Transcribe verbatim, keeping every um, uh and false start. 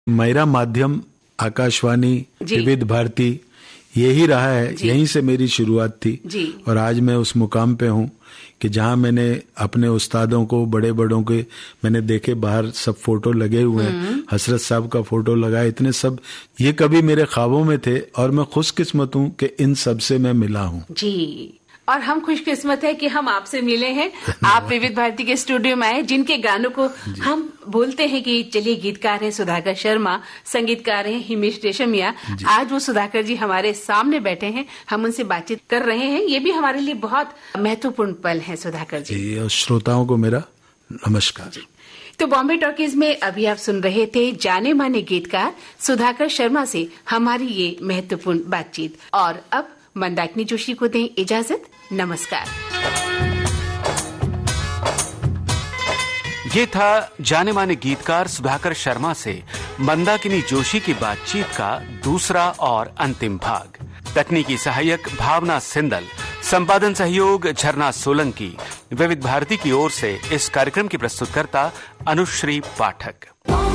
मेरा माध्यम आकाशवाणी, विविध भारती यही रहा है, यहीं से मेरी शुरुआत थी जी। और आज मैं उस मुकाम पे हूँ कि जहाँ मैंने अपने उस्तादों को, बड़े बड़ों के मैंने देखे, बाहर सब फोटो लगे हुए हैं, हसरत साहब का फोटो लगा, इतने सब ये कभी मेरे ख्वाबों में थे और मैं खुशकिस्मत हूँ कि इन सब से मैं मिला हूँ जी। और हम खुशकिस्मत है कि हम आपसे मिले हैं। आप विविध भारती के स्टूडियो में आए, जिनके गानों को हम बोलते हैं कि चलिए गीतकार हैं सुधाकर शर्मा, संगीतकार हैं हिमेश रेशमिया। आज वो सुधाकर जी हमारे सामने बैठे हैं, हम उनसे बातचीत कर रहे हैं। ये भी हमारे लिए बहुत महत्वपूर्ण पल है सुधाकर जी, जी। और श्रोताओं को मेरा नमस्कार जी। तो बॉम्बे टॉकीज में अभी आप सुन रहे थे जाने माने गीतकार सुधाकर शर्मा से हमारी ये महत्वपूर्ण बातचीत। और अब मंदाकिनी जोशी को दें इजाजत। नमस्कार। ये था जाने माने गीतकार सुधाकर शर्मा से मंदाकिनी जोशी की बातचीत का दूसरा और अंतिम भाग। तकनीकी सहायक भावना सिंदल, संपादन सहयोग झरना सोलंकी। विविध भारती की ओर से इस कार्यक्रम की प्रस्तुतकर्ता अनुश्री पाठक।